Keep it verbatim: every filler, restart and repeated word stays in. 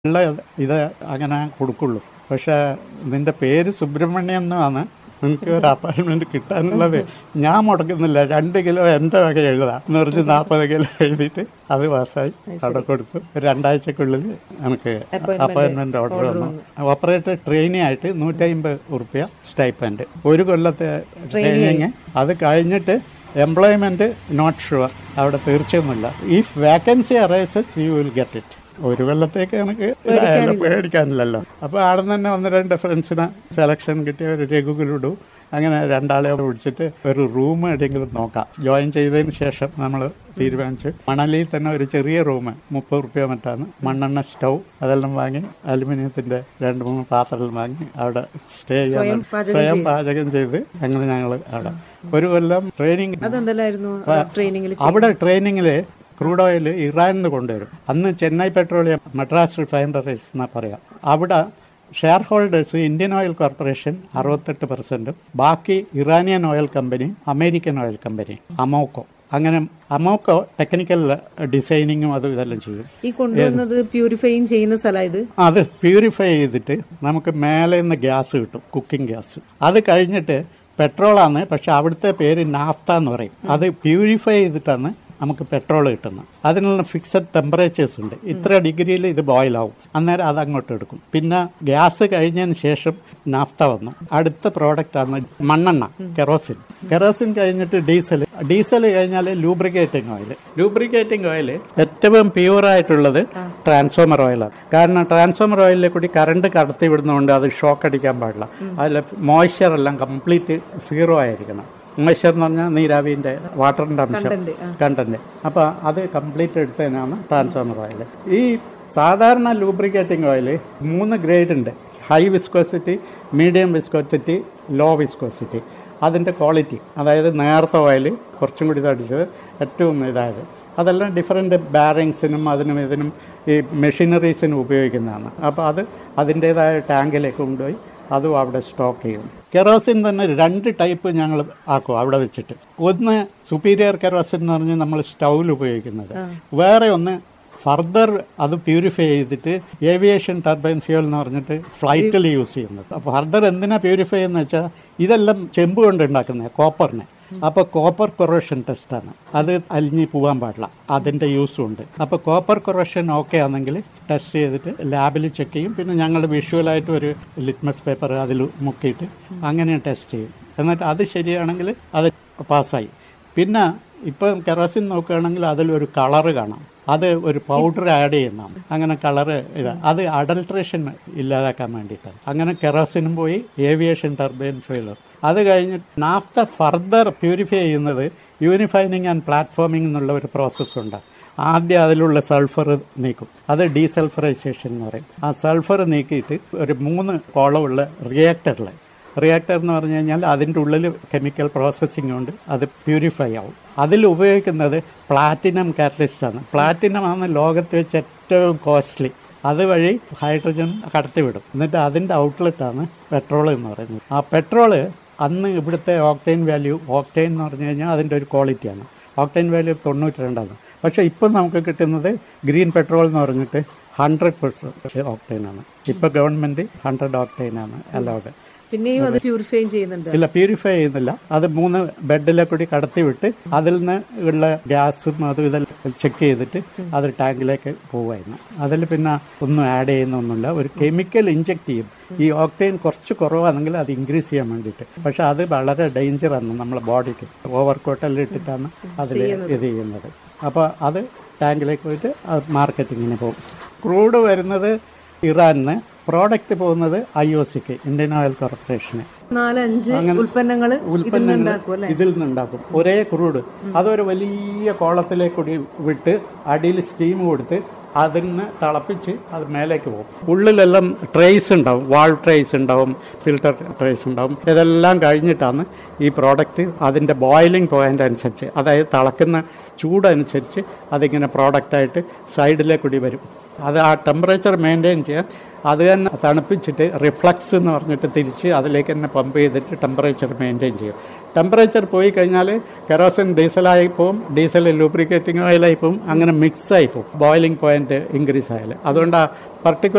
ഉള്ള ഇത് അങ്ങനെ കൊടുക്കുള്ളൂ. പക്ഷേ നിന്റെ പേര് സുബ്രഹ്മണ്യം എന്നാണ്, നിനക്ക് ഒരു അപ്പോയിൻമെൻറ്റ് കിട്ടാനുള്ളത് ഞാൻ മുടക്കുന്നില്ല, രണ്ട് കിലോ എൻ്റെ വക എഴുതാം എന്ന് പറഞ്ഞ് നാൽപ്പത് കിലോ എഴുതിയിട്ട് അത് പാസ്സായി അവിടെ കൊടുത്തു. ഒരു രണ്ടാഴ്ചക്കുള്ളിൽ എനിക്ക് അപ്പോയിൻമെൻറ്റ് ഓർഡർ വന്നു. ഓപ്പറേറ്റർ ട്രെയിനിങ് ആയിട്ട് നൂറ്റി അമ്പത് ഉറുപ്പ്യ സ്റ്റൈപ്പൻഡ്, ഒരു കൊല്ലത്തെ ട്രെയിനിങ്. അത് കഴിഞ്ഞിട്ട് എംപ്ലോയ്മെൻറ്റ് നോട്ട് ഷുവർ, അവിടെ തീർച്ചയൊന്നുമില്ല. If vacancy arises you will get it. ഒരു കൊല്ലത്തേക്ക് എനിക്ക് ഇതായാലും പേടിക്കാനില്ലല്ലോ. അപ്പോൾ അവിടെ നിന്ന് തന്നെ ഒന്ന് രണ്ട് ഫ്രണ്ട്സിനെ സെലക്ഷൻ കിട്ടിയ ഒരു രഘുകുലുടു, അങ്ങനെ രണ്ടാളെ പിടിച്ചിട്ട് ഒരു റൂം എവിടെയെങ്കിലും നോക്കാം. ജോയിൻ ചെയ്തതിന് ശേഷം നമ്മൾ തീരുമാനിച്ചു മണലിയിൽ തന്നെ ഒരു ചെറിയ റൂം മുപ്പത് റുപ്യ മറ്റാണ്. മണ്ണെണ്ണ സ്റ്റൗ അതെല്ലാം വാങ്ങി അലുമിനിയത്തിൻ്റെ രണ്ട് മൂന്ന് പാത്രം വാങ്ങി അവിടെ സ്റ്റേ ചെയ്യാൻ സ്വയം പാചകം ചെയ്ത് അങ്ങനെ ഞങ്ങൾ അവിടെ ഒരു കൊല്ലം ട്രെയിനിങ്. അവിടെ ട്രെയിനിങ്ങിൽ ക്രൂഡ് ഓയിൽ ഇറാനിൽ നിന്ന് കൊണ്ടുവരും. അന്ന് ചെന്നൈ പെട്രോളിയം മദ്രാസ് റിഫൈനറീസ് എന്നാ പറയാം. അവിടെ share holders Indian oil corporation അറുപത്തെട്ട് പെർസെൻറ്റും, ബാക്കി Iranian oil company, American oil company അമോക്കോ. അങ്ങനെ അമോക്കോ ടെക്നിക്കൽ ഡിസൈനിങ്ങും അതും ഇതെല്ലാം ചെയ്യും. ഈ കൊണ്ടുവന്നത് പ്യൂരിഫൈയും ചെയ്യുന്ന സ്ഥലം ഇത്. അത് പ്യൂരിഫൈ ചെയ്തിട്ട് നമുക്ക് മേലെ നിന്ന് ഗ്യാസ് കിട്ടും, കുക്കിംഗ് ഗ്യാസ്. അത് കഴിഞ്ഞിട്ട് പെട്രോളാണ്, പക്ഷെ അവിടുത്തെ പേര് നാഫ്ത എന്ന് പറയും. അത് പ്യൂരിഫൈ ചെയ്തിട്ടാണ് നമുക്ക് പെട്രോൾ കിട്ടുന്നത്. അതിനുള്ള ഫിക്സഡ് ടെമ്പറേച്ചേഴ്സ് ഉണ്ട്. ഇത്ര ഡിഗ്രിയിൽ ഇത് ബോയിലാവും. അന്നേരം അത് അങ്ങോട്ട് എടുക്കും. പിന്നെ ഗ്യാസ് കഴിഞ്ഞതിന് ശേഷം നാഫ്ത വന്നു. അടുത്ത പ്രോഡക്റ്റാണ് മണ്ണെണ്ണ, കെറോസിൻ. കെറോസിൻ കഴിഞ്ഞിട്ട് ഡീസൽ. ഡീസൽ കഴിഞ്ഞാൽ ലൂബ്രിക്കേറ്റിംഗ് ഓയിൽ. ലൂബ്രിക്കേറ്റിംഗ് ഓയിൽ ഏറ്റവും പ്യൂറായിട്ടുള്ളത് ട്രാൻസ്ഫോമർ ഓയിലാണ്. കാരണം ട്രാൻസ്ഫോമർ ഓയിലിൽ കൂടി കറണ്ട് കടത്തി വിടുന്നതുകൊണ്ട് അത് ഷോക്ക് അടിക്കാൻ പാടില്ല. അതിൽ മോയ്സ്ചർ എല്ലാം കംപ്ലീറ്റ് സീറോ ആയിരിക്കണം. മോയ്സ്ചർ എന്ന് പറഞ്ഞാൽ നീരാവിൻ്റെ വാട്ടറിൻ്റെ അംശം കണ്ടന്റ്. അപ്പോൾ അത് കംപ്ലീറ്റ് എടുത്തതിനാണ് ട്രാൻസ്ഫോമർ ഓയിൽ. ഈ സാധാരണ ലൂബ്രിക്കേറ്റിംഗ് ഓയിൽ മൂന്ന് ഗ്രേഡ് ഉണ്ട്: high viscosity, medium viscosity, law viscosity. അതിൻ്റെ ക്വാളിറ്റി, അതായത് നേർത്ത ഓയിൽ കുറച്ചും കൂടി തടിച്ചത്, ഏറ്റവും ഇതായത്, അതെല്ലാം ഡിഫറെൻറ്റ് ബാരിങ്സിനും അതിനും ഇതിനും ഈ മെഷീനറീസിനും ഉപയോഗിക്കുന്നതാണ്. അപ്പോൾ അത് അതിൻ്റേതായ ടാങ്കിലേക്ക് കൊണ്ടുപോയി അതും അവിടെ സ്റ്റോക്ക് ചെയ്യും. കെറോസിൻ തന്നെ രണ്ട് ടൈപ്പ് ഞങ്ങൾ ആക്കും അവിടെ വെച്ചിട്ട്. ഒന്ന് സുപ്പീരിയർ കെറോസിൻ എന്ന് പറഞ്ഞാൽ നമ്മൾ സ്റ്റൗവിൽ ഉപയോഗിക്കുന്നത്. വേറെ ഒന്ന് ഫർദർ അത് പ്യൂരിഫൈ ചെയ്തിട്ട് ഏവിയേഷൻ ടർബൈൻ ഫ്യൂൽ എന്ന് പറഞ്ഞിട്ട് ഫ്ലൈറ്റിൽ യൂസ് ചെയ്യുന്നത്. ഫർദർ എന്തിനാ പ്യൂരിഫൈ എന്ന് വെച്ചാൽ ഇതെല്ലാം ചെമ്പ് കൊണ്ട് ഉണ്ടാക്കുന്നത്, കോപ്പറിനെ. അപ്പോൾ കോപ്പർ കൊറോഷൻ ടെസ്റ്റാണ്. അത് അലിഞ്ഞ് പോകാൻ പാടില്ല, അതിൻ്റെ യൂസും ഉണ്ട്. അപ്പോൾ കോപ്പർ കൊറോഷൻ ഓക്കെ ആണെങ്കിൽ ടെസ്റ്റ് ചെയ്തിട്ട് ലാബിൽ ചെക്ക് ചെയ്യും. പിന്നെ ഞങ്ങൾ വിഷ്വലായിട്ട് ഒരു ലിറ്റ്മസ് പേപ്പർ അതിൽ മുക്കിയിട്ട് അങ്ങനെ ടെസ്റ്റ് ചെയ്യും. എന്നിട്ട് അത് ശരിയാണെങ്കിൽ അത് പാസ്സായി. പിന്നെ ഇപ്പം കെറോസിൻ നോക്കുകയാണെങ്കിൽ അതിലൊരു കളറ് കാണാം, അത് ഒരു പൗഡർ ആഡ് ചെയ്യുന്നതാണ്. അങ്ങനെ കളറ് ഇതാ, അത് അഡൾട്രേഷൻ ഇല്ലാതാക്കാൻ വേണ്ടിയിട്ടാണ്. അങ്ങനെ കെറോസിനും പോയി, ഏവിയേഷൻ ടർബൈൻ ഫ്യൂലും. അത് കഴിഞ്ഞ് നാഫ്ത ഫർദർ പ്യൂരിഫൈ ചെയ്യുന്നത് യൂണിഫൈനിങ് ആൻഡ് പ്ലാറ്റ്ഫോമിംഗ് എന്നുള്ള ഒരു പ്രോസസ്സുണ്ട്. ആദ്യം അതിലുള്ള സൾഫർ നീക്കും, അത് ഡീസൾഫറൈസേഷൻ എന്ന് പറയും. ആ സൾഫർ നീക്കിയിട്ട് ഒരു മൂന്ന് കോളമുള്ള റിയാക്ടറിൽ, റിയാക്ടർ എന്ന് പറഞ്ഞു കഴിഞ്ഞാൽ അതിൻ്റെ ഉള്ളിൽ കെമിക്കൽ പ്രോസസ്സിംഗ് കൊണ്ട് അത് പ്യൂരിഫൈ ആവും. അതിൽ ഉപയോഗിക്കുന്നത് പ്ലാറ്റിനം കാറ്റലിസ്റ്റാണ്. പ്ലാറ്റിനം ആണ് ലോകത്ത് വെച്ച് ഏറ്റവും കോസ്റ്റ്ലി. അതുവഴി ഹൈഡ്രജൻ കടത്തിവിടും. എന്നിട്ട് അതിൻ്റെ ഔട്ട്ലെറ്റാണ് പെട്രോൾ എന്ന് പറയുന്നത്. ആ പെട്രോള് അന്ന് ഇവിടുത്തെ ഓക്ടൈൻ വാല്യൂ, ഓക്ടൈൻ എന്ന് പറഞ്ഞു കഴിഞ്ഞാൽ അതിൻ്റെ ഒരു ക്വാളിറ്റിയാണ്. ഓക്ടൈൻ വാല്യൂ തൊണ്ണൂറ്റി രണ്ടാണ്. പക്ഷേ ഇപ്പം നമുക്ക് കിട്ടുന്നത് ഗ്രീൻ പെട്രോൾ എന്ന് പറഞ്ഞിട്ട് ഹൺഡ്രഡ് പെർസെൻറ്റ് ഓക്ടൈനാണ്. ഇപ്പോൾ ഗവൺമെൻറ് ഹൺഡ്രഡ് ഓക്ടൈനാണ് അലൗഡ്. പിന്നെയും അത് പ്യൂരിഫൈ ചെയ്യുന്നുണ്ട്. ഇല്ല, പ്യൂരിഫൈ ചെയ്യുന്നില്ല. അത് മൂന്ന് ബെഡിലെ കൂടി കടത്തിവിട്ട് അതിൽ നിന്ന് ഉള്ള ഗ്യാസും അതും ഇതെല്ലാം ചെക്ക് ചെയ്തിട്ട് അത് ടാങ്കിലേക്ക് പോവായിരുന്നു. അതിൽ പിന്നെ ഒന്നും ആഡ് ചെയ്യുന്നൊന്നുമില്ല. ഒരു കെമിക്കൽ ഇഞ്ചെക്ട് ചെയ്യും. ഈ ഓക്ടൈൻ കുറച്ച് കുറവാണെങ്കിൽ അത് ഇൻക്രീസ് ചെയ്യാൻ വേണ്ടിയിട്ട്. പക്ഷെ അത് വളരെ ഡേഞ്ചറാണ് നമ്മളെ ബോഡിക്ക്. ഓവർ കോട്ടെല്ലാം ഇട്ടിട്ടാണ് അതിൽ ഇത് ചെയ്യുന്നത്. അപ്പോൾ അത് ടാങ്കിലേക്ക് പോയിട്ട് മാർക്കറ്റിങ്ങിന് പോകും. ക്രൂഡ് വരുന്നത് ഇറാനിന്ന്, പ്രോഡക്റ്റ് പോകുന്നത് ഐ ഒ സിക്ക്, ഇന്ത്യൻ ഓയിൽ കോർപ്പറേഷന്. നാലഞ്ച് ഉൽപ്പന്നങ്ങൾ ഉൽപ്പന്നങ്ങൾ ഇതിൽ നിന്നുണ്ടാക്കും. ഒരേ ക്രൂഡ് അതൊരു വലിയ കോളത്തിലേക്ക് കൂടി വിട്ട് അടിയിൽ സ്റ്റീം കൊടുത്ത് അതിന് തിളപ്പിച്ച് അത് മേലേക്ക് പോകും. ഉള്ളിലെല്ലാം ട്രേസ് ഉണ്ടാവും, വാൾ ട്രേസ് ഉണ്ടാവും, ഫിൽട്ടർ ട്രേസ് ഉണ്ടാവും. ഇതെല്ലാം കഴിഞ്ഞിട്ടാണ് ഈ പ്രോഡക്റ്റ് അതിൻ്റെ ബോയിലിംഗ് പോയിൻ്റ് അനുസരിച്ച്, അതായത് തിളക്കുന്ന ചൂടനുസരിച്ച് അതിങ്ങനെ പ്രോഡക്റ്റായിട്ട് സൈഡിലേക്ക് കൂടി വരും. അത് ആ ടെമ്പറേച്ചർ മെയിൻറ്റെയിൻ ചെയ്യാൻ അത് തന്നെ തണുപ്പിച്ചിട്ട് റിഫ്ലക്സ് എന്ന് പറഞ്ഞിട്ട് തിരിച്ച് അതിലേക്ക് തന്നെ പമ്പ് ചെയ്തിട്ട് ടെമ്പറേച്ചർ മെയിൻറ്റെയിൻ ചെയ്യും. ടെമ്പറേച്ചർ പോയി കഴിഞ്ഞാൽ കെറോസിൻ ഡീസലായി പോവും, ഡീസൽ ലൂബ്രിക്കേറ്റിംഗ് ഓയിലായി പോവും, അങ്ങനെ മിക്സ് ആയി പോവും ബോയിലിംഗ് പോയിന്റ് ഇൻക്രീസ് ആയാൽ. അതുകൊണ്ട് ആ പർട്ടിക്കുലർ